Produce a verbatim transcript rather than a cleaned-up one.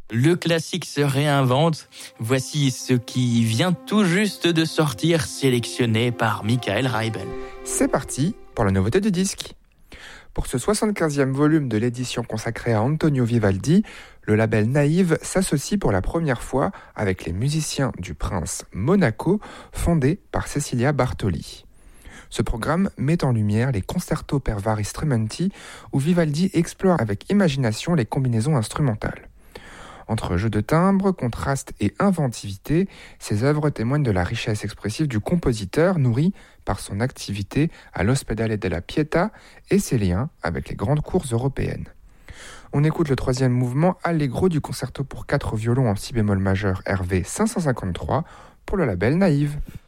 Le classique se réinvente. Voici ce qui vient tout juste de sortir, sélectionné par Michael Reibel. C'est parti pour la nouveauté du disque. Pour ce soixante-quinzième volume de l'édition consacrée à Antonio Vivaldi, le label Naïve s'associe pour la première fois avec les musiciens du Prince Monaco, fondé par Cecilia Bartoli. Ce programme met en lumière les concertos per vari strumenti où Vivaldi explore avec imagination les combinaisons instrumentales. Entre jeu de timbres, contraste et inventivité, ces œuvres témoignent de la richesse expressive du compositeur nourri par son activité à l'Ospedale della Pietà et ses liens avec les grandes cours européennes. On écoute le troisième mouvement Allegro du concerto pour quatre violons en si bémol majeur R V cinq cent cinquante-trois pour le label Naïve.